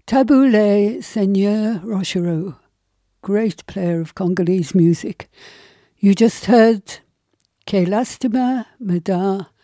Taboulé Seigneur Rochereau, great player of Congolese music. You just heard Que Lastima Me Da